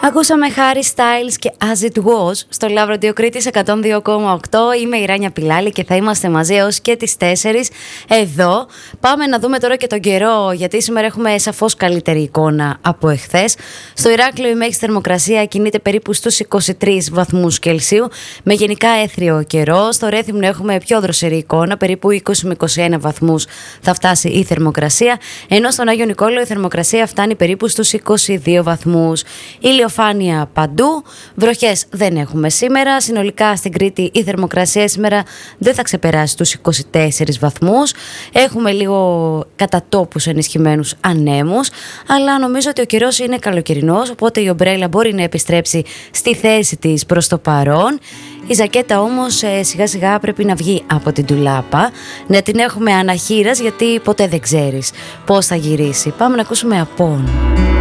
Ακούσαμε Harry Styles και As It Was στο Λαύρο Κρήτης 102,8. Είμαι η Ράνια Πιλάλη και θα είμαστε μαζί έως και τις 4 εδώ. Πάμε να δούμε τώρα και τον καιρό, γιατί σήμερα έχουμε σαφώς καλύτερη εικόνα από εχθές. Στο Ηράκλειο η μέγιστη θερμοκρασία κινείται περίπου στους 23 βαθμούς Κελσίου με γενικά έθριο καιρό. Στο Ρέθυμνο έχουμε πιο δροσερή εικόνα, περίπου 20 με 21 βαθμούς θα φτάσει η θερμοκρασία, ενώ στον Άγιο Νικόλαο η θερμοκρασία φτάνει περίπου στους 22 βαθμούς. Ηλιοφάνεια παντού, βροχές δεν έχουμε σήμερα. Συνολικά στην Κρήτη η θερμοκρασία σήμερα δεν θα ξεπεράσει τους 24 βαθμούς. Έχουμε λίγο κατά τόπους ενισχυμένους ανέμους, αλλά νομίζω ότι ο καιρός είναι καλοκαιρινός, οπότε η ομπρέλα μπορεί να επιστρέψει στη θέση της προς το παρόν. Η ζακέτα όμως σιγά σιγά πρέπει να βγει από την ντουλάπα, να την έχουμε αναχείρας, γιατί ποτέ δεν ξέρεις πώς θα γυρίσει. Πάμε να ακούσουμε Απόν.